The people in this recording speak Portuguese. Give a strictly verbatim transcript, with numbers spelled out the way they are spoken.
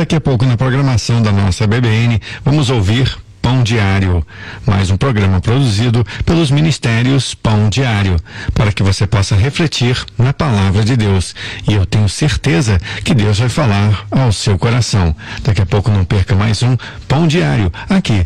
Daqui a pouco, na programação da nossa B B N, vamos ouvir Pão Diário, mais um programa produzido pelos Ministérios Pão Diário, para que você possa refletir na Palavra de Deus. E eu tenho certeza que Deus vai falar ao seu coração. Daqui a pouco não perca mais um Pão Diário, aqui